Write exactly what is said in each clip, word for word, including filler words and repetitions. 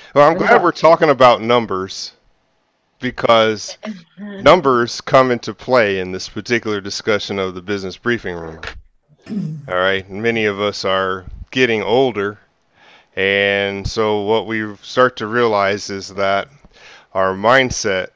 Well, I'm What glad about we're talking about numbers because numbers come into play in this particular discussion of the business briefing room. All right, many of us are getting older, and so what we start to realize is that our mindset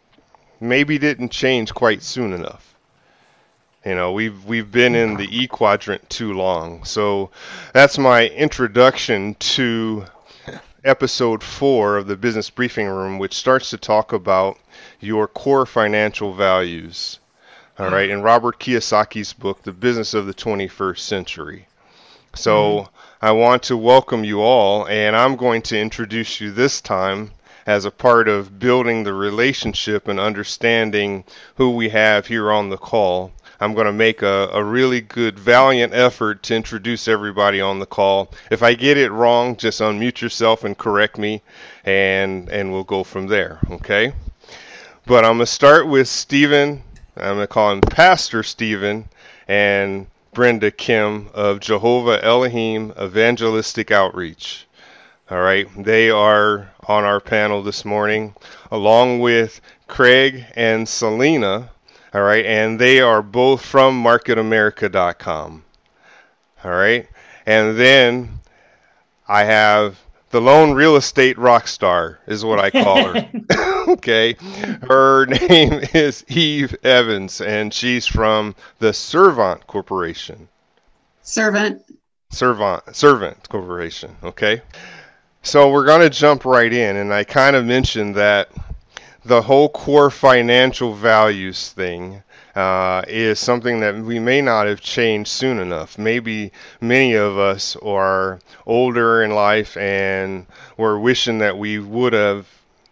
maybe didn't change quite soon enough. You know, we've we've been in the E quadrant too long. So that's my introduction to episode four of the Business Briefing Room, which starts to talk about your core financial values. All right, in Robert Kiyosaki's book, The Business of the twenty-first Century. Mhm. So I want to welcome you all, and I'm going to introduce you this time as a part of building the relationship and understanding who we have here on the call. I'm going to make a, a really good, valiant effort to introduce everybody on the call. If I get it wrong, just unmute yourself and correct me, and and we'll go from there. Okay? But I'm going to start with Stephen. I'm going to call him Pastor Stephen and Brenda Kim of Jehovah Elohim Evangelistic Outreach. All right, they are on our panel this morning, along with Craig and Selena. All right, and they are both from market america dot com. All right, and then I have the lone real estate rock star, is what I call her. Okay, her name is Eve Evans, and she's from the Servant Corporation. Servant. Servant, Servant Corporation. Okay, so we're going to jump right in, and I kind of mentioned that the whole core financial values thing uh, is something that we may not have changed soon enough. Maybe many of us are older in life and we're wishing that we would have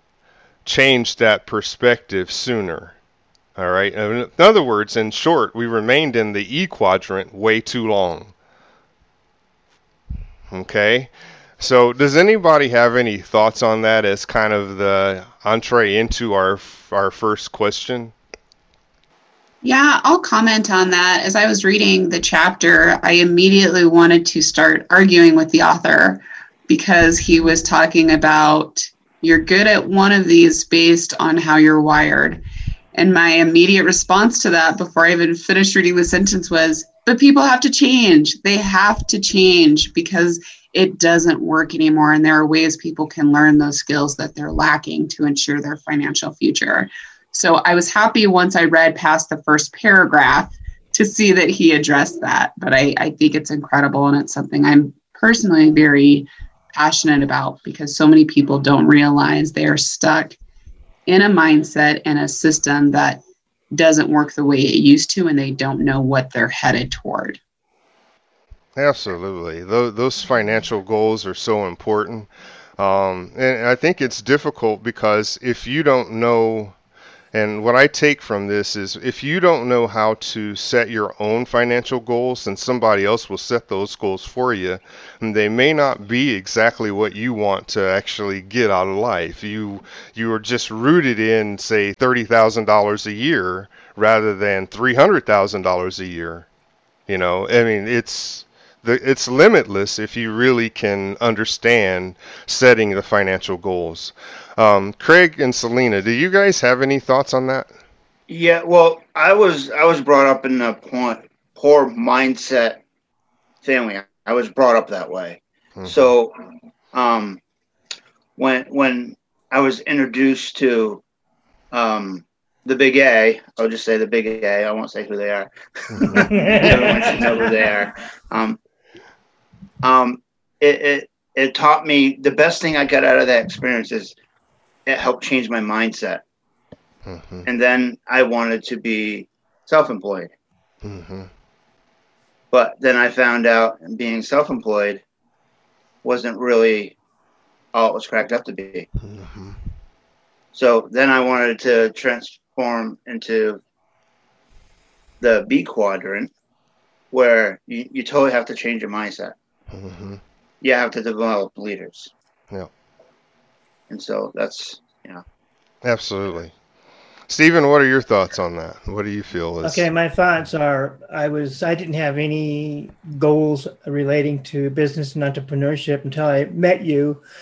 changed that perspective sooner. All right. In other words, in short, we remained in the E quadrant way too long. Okay. So, does anybody have any thoughts on that as kind of the entree into our our first question? Yeah, I'll comment on that. As I was reading the chapter, I immediately wanted to start arguing with the author because he was talking about you're good at one of these based on how you're wired. And my immediate response to that before I even finished reading the sentence was, but people have to change. They have to change because it doesn't work anymore. And there are ways people can learn those skills that they're lacking to ensure their financial future. So I was happy once I read past the first paragraph to see that he addressed that. But I, I think it's incredible, and it's something I'm personally very passionate about because so many people don't realize they are stuck in a mindset and a system that doesn't work the way it used to, and they don't know what they're headed toward. Absolutely. Those, those financial goals are so important. Um, and I think it's difficult because if you don't know, and what I take from this is if you don't know how to set your own financial goals, then somebody else will set those goals for you. And they may not be exactly what you want to actually get out of life. You you are just rooted in, say, thirty thousand dollars a year rather than three hundred thousand dollars a year. You know, I mean, it's the, it's limitless if you really can understand setting the financial goals. Um, Craig and Selena, do you guys have any thoughts on that? Yeah, well, I was I was brought up in a poor, poor mindset family. I was brought up that way. Mm-hmm. So, um, when when I was introduced to um, the Big A, I'll just say the Big A. I won't say who they are. Mm-hmm. Everyone should know who they are. Um, um, it, it it taught me the best thing I got out of that experience is it helped change my mindset. Mm-hmm. And then I wanted to be self-employed. Mm-hmm. But then I found out being self-employed wasn't really all it was cracked up to be. Mm-hmm. So then I wanted to transform into the B quadrant where you, you totally have to change your mindset. Mm-hmm. You have to develop leaders. Yeah. And so that's, you know. Absolutely. Stephen, what are your thoughts on that? What do you feel is... Okay, my thoughts are I was I didn't have any goals relating to business and entrepreneurship until I met you.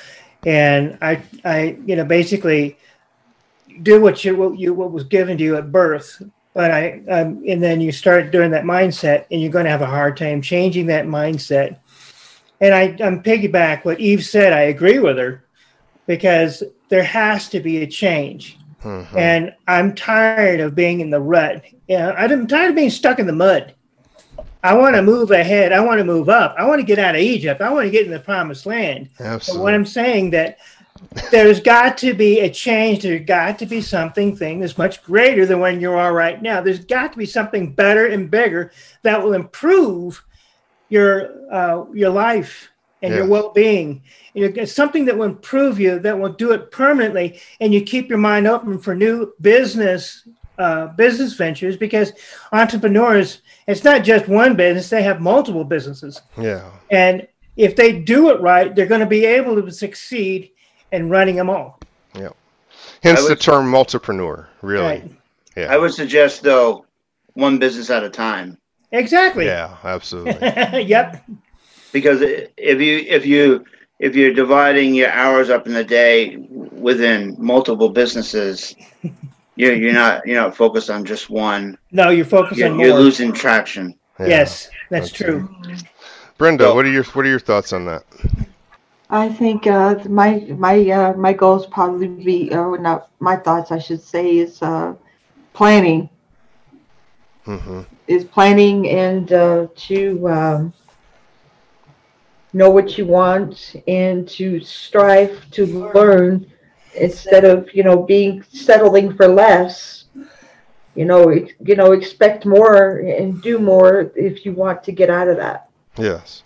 and I, I, you know, basically do what you what you what was given to you at birth. But I, um, and then you start doing that mindset, and you're going to have a hard time changing that mindset. And I, I'm piggyback what Eve said. I agree with her, because there has to be a change. Mm-hmm. And I'm tired of being in the rut. Yeah, I'm tired of being stuck in the mud. I want to move ahead. I want to move up. I want to get out of Egypt. I want to get in the promised land. Absolutely. But what I'm saying that there's got to be a change. There's got to be something thing that's much greater than when you are right now. There's got to be something better and bigger that will improve your uh, your life and yes. your well-being. You know, it's something that will improve you, that will do it permanently, and you keep your mind open for new business uh, business ventures, because entrepreneurs, it's not just one business, they have multiple businesses. Yeah. And if they do it right, they're going to be able to succeed in running them all. Yeah. Hence would, the term multipreneur, really. Right. Yeah. I would suggest, though, one business at a time. Exactly. Yeah, absolutely. Yep. Because if you if you if you're dividing your hours up in the day within multiple businesses, you're you're not you're not focused on just one. No, you're focused you're, on more. You're losing traction. Yeah, yes, that's, that's true. true. Brenda, so, what are your what are your thoughts on that? I think uh, my my uh, my goals probably be or not my thoughts I should say is uh, planning. Mm-hmm. Is planning and uh, to um, know what you want and to strive to learn instead of you know being settling for less. You know, you know, expect more and do more if you want to get out of that. Yes.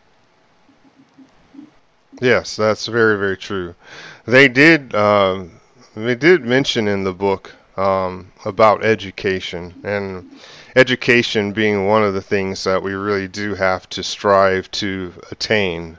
Yes, that's very, very true. They did. Um, they did mention in the book um, about education, and education being one of the things that we really do have to strive to attain.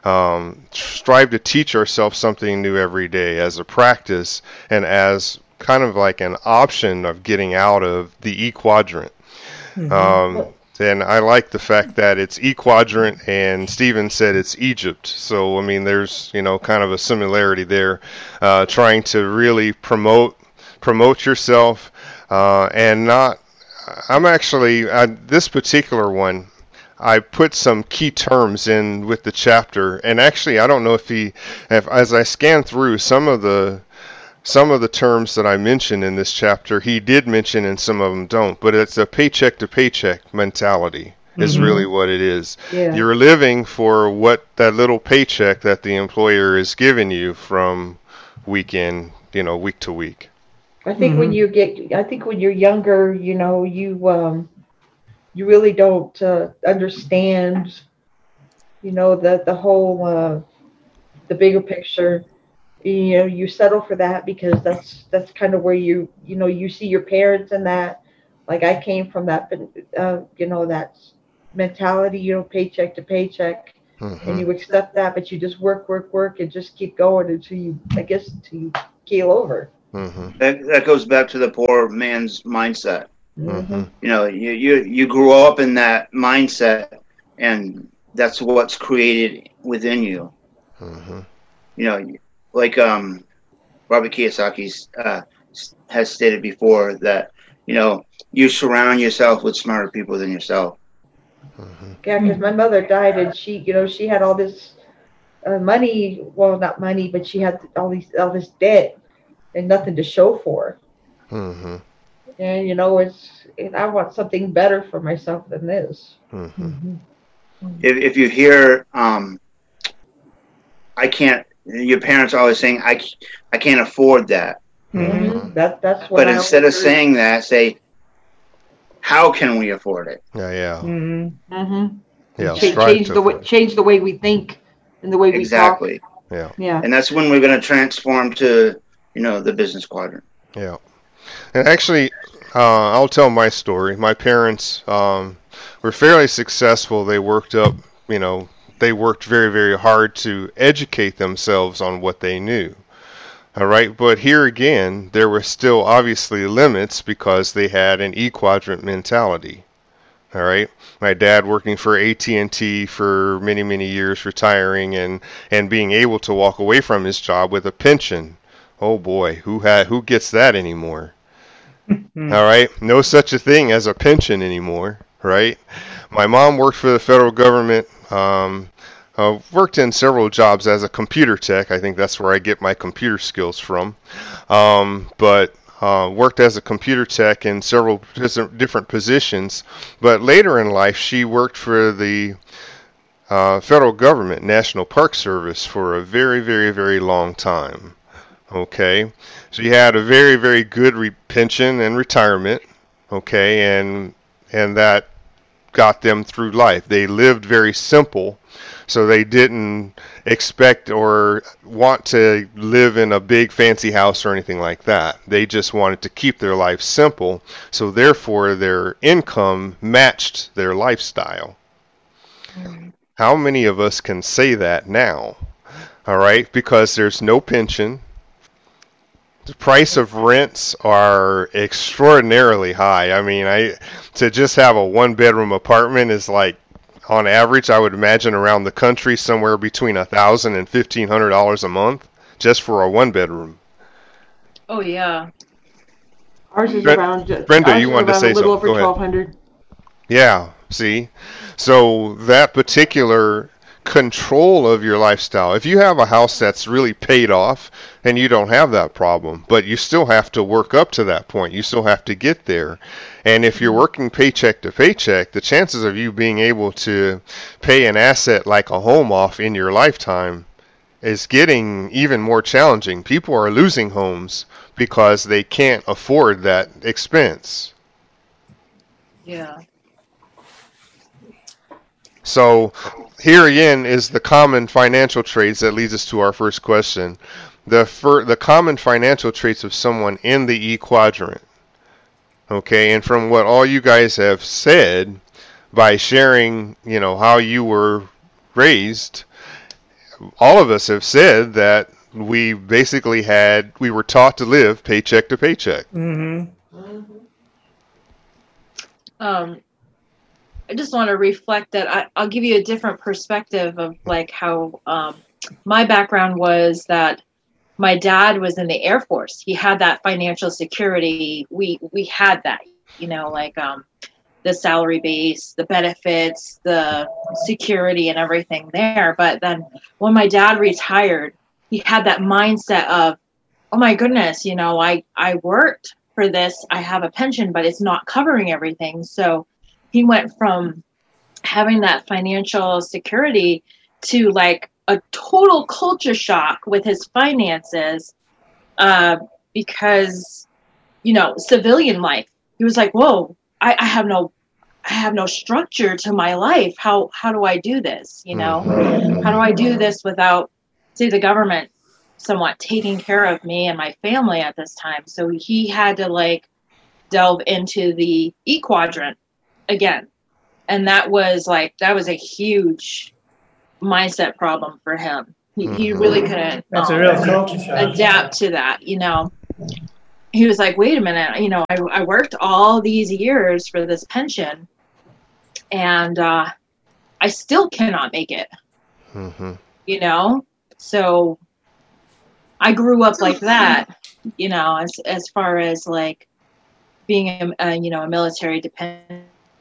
Um, strive to teach ourselves something new every day as a practice and as kind of like an option of getting out of the E quadrant. Mm-hmm. Um, And I like the fact that it's E quadrant, and Stephen said it's Egypt. So I mean, there's you know kind of a similarity there, uh, trying to really promote promote yourself, uh, and not. I'm actually uh, this particular one. I put some key terms in with the chapter, and actually, I don't know if he, if, as I scan through some of the. Some of the terms that I mentioned in this chapter, he did mention, and some of them don't. But it's a paycheck to paycheck mentality is mm-hmm. really what it is. Yeah. You're living for what that little paycheck that the employer is giving you from weekend, you know, week to week. I think mm-hmm. when you get, I think when you're younger, you know, you um, you really don't uh, understand, you know, the the whole uh, the bigger picture. You know, you settle for that because that's that's kind of where you you know you see your parents and that. Like I came from that, uh, you know, that mentality, you know, paycheck to paycheck, mm-hmm. and you accept that, but you just work, work, work, and just keep going until you, I guess, until you keel over. Mm-hmm. That that goes back to the poor man's mindset. Mm-hmm. You know, you you you grew up in that mindset, and that's what's created within you. Mm-hmm. You know. Like um, Robert Kiyosaki uh, has stated before that, you know, you surround yourself with smarter people than yourself. Mm-hmm. Yeah, because my mother died, and she, you know, she had all this uh, money. Well, not money, but she had all these all this debt and nothing to show for. Mm-hmm. And you know, it's and I want something better for myself than this. Mm-hmm. Mm-hmm. If if you hear, um, I can't. Your parents are always saying, I, I can't afford that. Mm-hmm. That that's what But I instead of heard. saying that, say, how can we afford it? Yeah, yeah. Mm-hmm. Mm-hmm. Yeah, Ch- change the way change the way we think and the way we exactly. talk. Yeah. Yeah. And that's when we're going to transform to, you know, the business quadrant. Yeah. And actually, uh, I'll tell my story. My parents um, were fairly successful. They worked up, you know, they worked very, very hard to educate themselves on what they knew. All right, but here again, there were still obviously limits because they had an E quadrant mentality. All right. My dad working for A T and T for many, many years, retiring and, and being able to walk away from his job with a pension. Oh boy, who had who gets that anymore? All right. No such a thing as a pension anymore, right? My mom worked for the federal government. Um, uh, worked in several jobs as a computer tech. I think that's where I get my computer skills from. Um, but Uh, worked as a computer tech in several different positions, but later in life she worked for the uh, federal government, National Park Service, for a very, very, very long time. Okay, she had a very, very good re- pension and retirement. Okay, and and that got them through life. They lived very simple, so they didn't expect or want to live in a big fancy house or anything like that. They just wanted to keep their life simple, so therefore their income matched their lifestyle. Mm. How many of us can say that now? All right, because there's no pension. The price of rents are extraordinarily high. I mean, I to just have a one-bedroom apartment is like, on average, I would imagine around the country somewhere between a thousand and fifteen hundred dollars a month just for a one-bedroom. Oh yeah. Ours is Bre- around. Brenda, ours you is wanted to around say a little something. over Go twelve ahead. hundred. Yeah. See, so that particular control of your lifestyle. If you have a house that's really paid off, and you don't have that problem, but you still have to work up to that point. You still have to get there. And if you're working paycheck to paycheck, the chances of you being able to pay an asset like a home off in your lifetime is getting even more challenging. People are losing homes because they can't afford that expense. Yeah. So here again is the common financial traits that leads us to our first question. The fir- the common financial traits of someone in the E quadrant. Okay, and from what all you guys have said, by sharing, you know, how you were raised, all of us have said that we basically had, we were taught to live paycheck to paycheck. Mm-hmm. Um, I just want to reflect that I, I'll give you a different perspective of like how um, my background was that my dad was in the Air Force. He had that financial security. We we had that, you know, like um, the salary base, the benefits, the security and everything there. But then when my dad retired, he had that mindset of, oh my goodness, you know, I, I worked for this. I have a pension, but it's not covering everything. So he went from having that financial security to like a total culture shock with his finances uh, because, you know, civilian life. He was like, whoa, I, I have no, I have no structure to my life. How, how do I do this? You know, how do I do this without, say, the government somewhat taking care of me and my family at this time? So he had to like delve into the E quadrant again. And that was like, that was a huge mindset problem for him. He, he really couldn't That's um, a real culture shock. adapt to that, you know. He was like, wait a minute, you know, I, I worked all these years for this pension and uh, I still cannot make it, Mm-hmm. you know? So I grew up like that, you know, as, as far as like being, a, a, you know, a military dependent.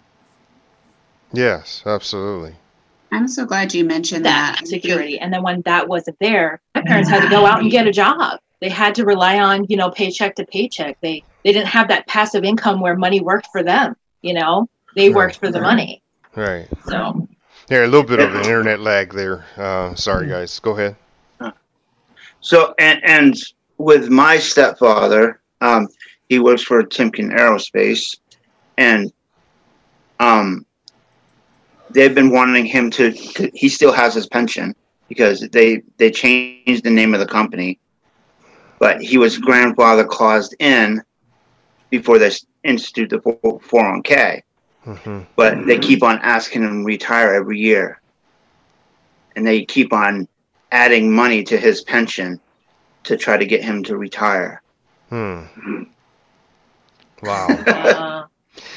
Yes, absolutely. I'm so glad you mentioned that. that security. And then when that wasn't there, my parents had to go out and get a job. They had to rely on, you know, paycheck to paycheck. They they didn't have that passive income where money worked for them, you know. They worked for the money. Right. So Here, a little bit of an internet lag there. Uh, sorry, guys. Go ahead. So, and, and with my stepfather, um, he works for Timken Aerospace, and um, they've been wanting him to, to, he still has his pension because they, they changed the name of the company, but he was grandfather claused in before they institute the four oh one k. Mm-hmm. But they keep on asking him to retire every year. And they keep on adding money to his pension to try to get him to retire. Hmm. Wow. uh,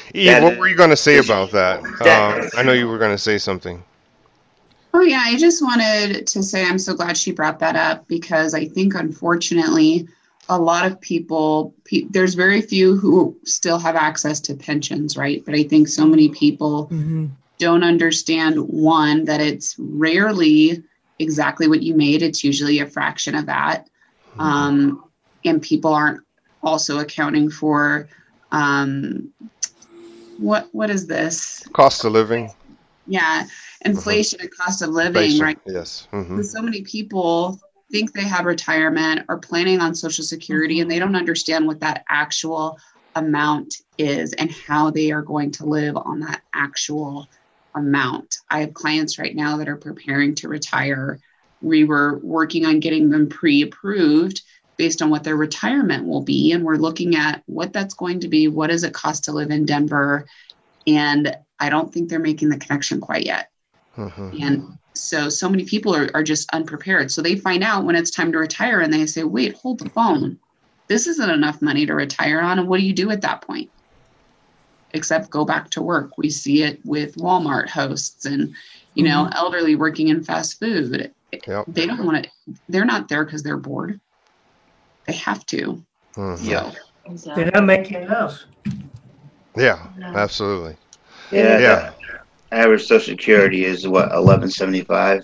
Eve, That- what were you going to say about that? that- Uh, I know you were going to say something. Oh, yeah. I just wanted to say I'm so glad she brought that up because I think, unfortunately, a lot of people, pe- there's very few who still have access to pensions, right? But I think so many people Mm-hmm. don't understand, one, that it's rarely exactly what you made. It's usually a fraction of that. Um, and people aren't also accounting for um, what what is this? Cost of living. Yeah, inflation and cost of living, Inflation, right? yes. hmm And so many people think they have retirement or planning on Social Security, and they don't understand what that actual amount is and how they are going to live on that actual amount. I have clients right now that are preparing to retire. We were working on getting them pre-approved based on what their retirement will be, and we're looking at what that's going to be. What does it cost to live in Denver? And I don't think they're making the connection quite yet. hmm And so, so many people are, are just unprepared. So they find out when it's time to retire and they say, wait, hold the phone. This isn't enough money to retire on. And what do you do at that point? Except go back to work. We see it with Walmart hosts and, you know, Mhm. elderly working in fast food. Yep. They don't want to, they're not there because they're bored. They have to. hmm Yeah. Exactly. They're not making enough. Yeah, No. absolutely. Yeah. Yeah. the Average Social Security is what, eleven seventy-five?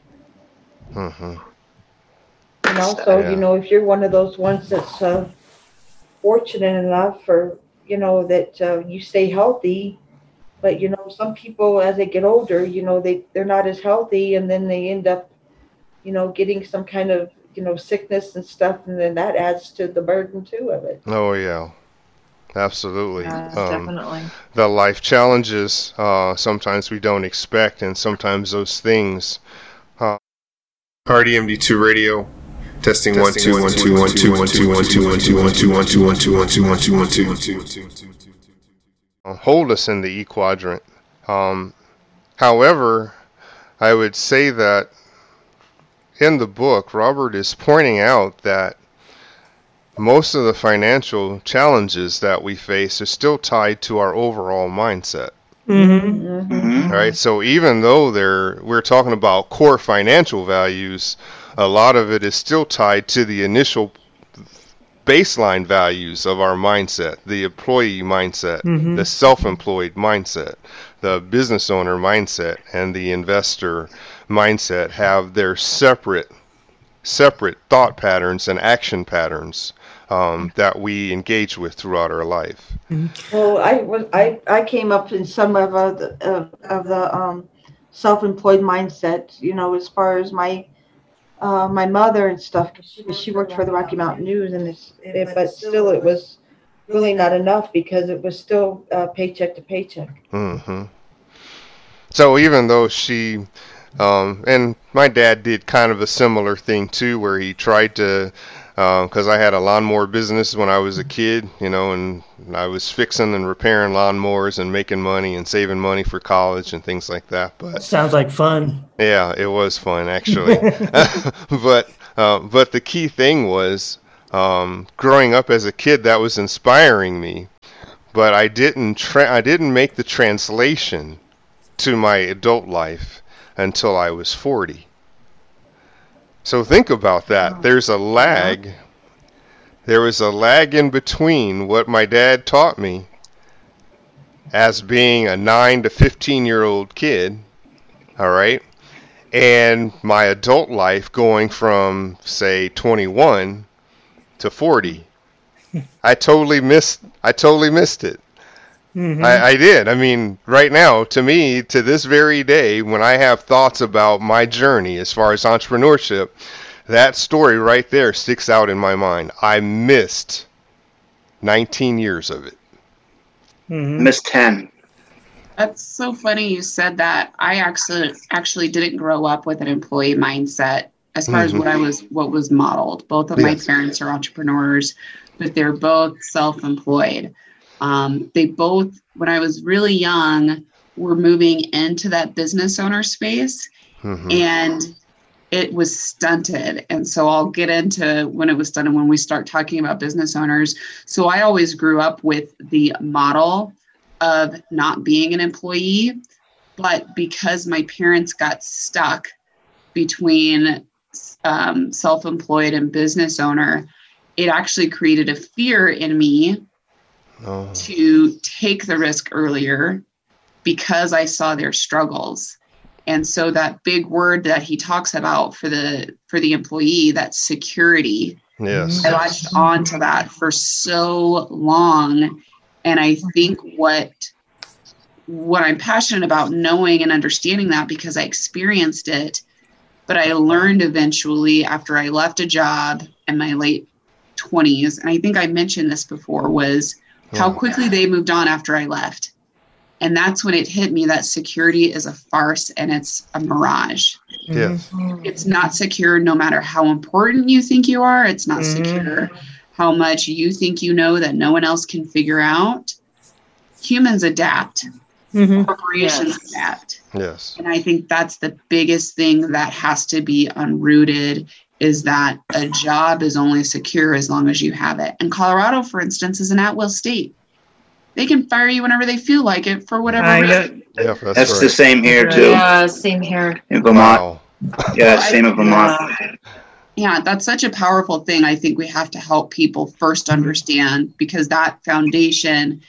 hmm And also, Yeah. you know, if you're one of those ones that's uh, fortunate enough for, you know, that uh, you stay healthy, but, you know, some people as they get older, you know, they, they're not as healthy and then they end up, you know, getting some kind of, you know, sickness and stuff. And then that adds to the burden too of it. Oh, yeah. Absolutely. Yeah, Um, definitely. the life challenges uh, sometimes we don't expect, and sometimes those things. Uh, R D M D two radio. Testing one two one two one two one two one two one two one two one two one two one two one two one two one two. hold us in the E quadrant. Um, however, I would say that in the book, Robert is pointing out that most of the financial challenges that we face are still tied to our overall mindset. Mm-hmm. Mhm. Mm-hmm. Right? So even though they're, we're talking about core financial values, a lot of it is still tied to the initial baseline values of our mindset, the employee mindset, Mhm. the self-employed mindset, the business owner mindset, and the investor mindset have their separate separate thought patterns and action patterns um, that we engage with throughout our life. Well, I was I, I came up in some of uh, the of, of the um, self-employed mindset. You know, as far as my uh, my mother and stuff, 'cause she, she worked for the Rocky Mountain News, and it's it, but still it was really not enough because it was still uh, paycheck to paycheck. hmm So even though she, um, and my dad did kind of a similar thing too, where he tried to, because I had a lawnmower business when I was a kid, you know, and I was fixing and repairing lawnmowers and making money and saving money for college and things like that. But Sounds like fun. yeah, it was fun actually. but uh, but the key thing was um, growing up as a kid, that was inspiring me. But I didn't tra- I didn't make the translation to my adult life until I was forty. So think about that. There's a lag. There was a lag in between what my dad taught me as being a nine to fifteen year old kid, all right, and my adult life going from, say, twenty-one to forty. I totally missed I totally missed it. Mhm. I, I did. I mean, right now, to me, to this very day, when I have thoughts about my journey as far as entrepreneurship, that story right there sticks out in my mind. I missed nineteen years of it. Mhm. Miss ten. That's so funny you said that. I actually actually didn't grow up with an employee mindset as far as Mhm. what I was what was modeled. Both of my Yes. parents are entrepreneurs, but they're both self-employed. Um, they both, when I was really young, were moving into that business owner space, Mhm. and it was stunted. And so I'll get into when it was stunted when we start talking about business owners. So I always grew up with the model of not being an employee, but because my parents got stuck between um, self-employed and business owner, it actually created a fear in me oh. to take the risk earlier because I saw their struggles. And so that big word that he talks about for the for the employee, that security, yes, I latched on to that for so long. And I think what what I'm passionate about, knowing and understanding that because I experienced it, but I learned eventually after I left a job in my late twenties, and I think I mentioned this before, was how quickly they moved on after I left. And that's when it hit me that security is a farce and it's a mirage. Yes. It's not secure no matter how important you think you are. It's not Mm-hmm. secure how much you think you know that no one else can figure out. Humans adapt. Mm-hmm. Corporations Yes. adapt. Yes. And I think that's the biggest thing that has to be unrooted, is that a job is only secure as long as you have it. And Colorado, for instance, is an at-will state. They can fire you whenever they feel like it for whatever I reason. know. Yeah, that's, That's right. the same here Right. too Yeah, same here. in Vermont. Wow. Yeah, same in Vermont. Yeah. Yeah, that's such a powerful thing. I think we have to help people first understand, because that foundation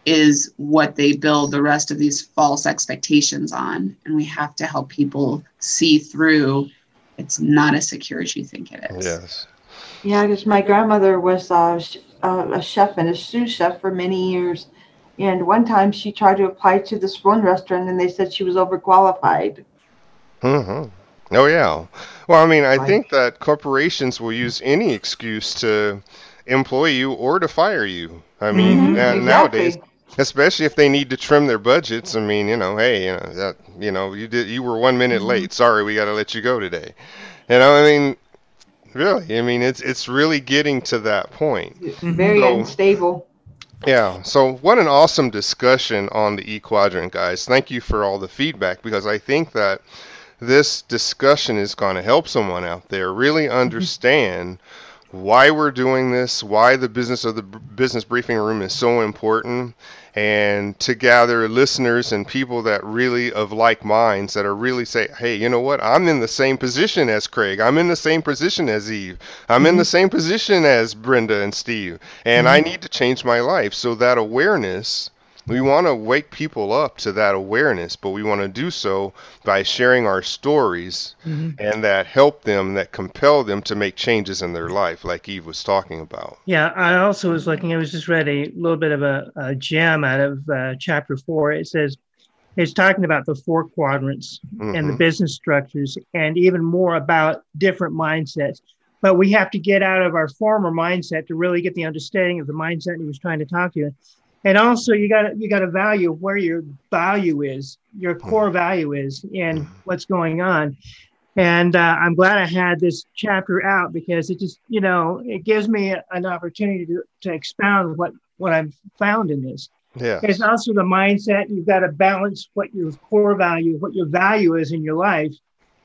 is what they build the rest of these false expectations on. And we have to help people see through it's not as secure as you think it is. Yes. Yeah, because my grandmother was uh, sh- uh, a chef and a sous chef for many years. And one time she tried to apply to this one restaurant and they said she was overqualified. Mm-hmm. Oh, yeah. Well, I mean, I Right. think that corporations will use any excuse to employ you or to fire you. I mean, Mhm, uh, exactly. nowadays, especially if they need to trim their budgets. I mean, you know, hey, you know, that, you know, you did, you were one minute Mhm. late. Sorry, we got to let you go today. You know, I mean, really, I mean, it's it's really getting to that point. Very So- unstable. Yeah, so what an awesome discussion on the E Quadrant, guys. Thank you for all the feedback, because I think that this discussion is going to help someone out there really understand why we're doing this, why the business of the B- business briefing room is so important, and to gather listeners and people that really of like minds that are really say, hey, you know what, I'm in the same position as Craig, I'm in the same position as Eve, I'm in the same position as Brenda and Steve, and I need to change my life. So that awareness, we want to wake people up to that awareness, but we want to do so by sharing our stories Mhm. and that help them, that compel them to make changes in their life, like Eve was talking about. Yeah, I also was looking, I was just read a little bit of a, a gem out of uh, chapter four. It says, it's talking about the four quadrants and the Mhm. business structures, and even more about different mindsets. But we have to get out of our former mindset to really get the understanding of the mindset he was trying to talk to you. And also, you got to you got to value where your value is, your core value is, and what's going on. And uh, I'm glad I had this chapter out, because it just, you know, it gives me an opportunity to, to expound what what I've found in this. Yeah. It's also the mindset. You've got to balance what your core value, what your value is in your life,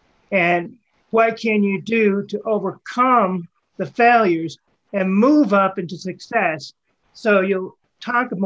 and what can you do to overcome the failures and move up into success. So you'll talk more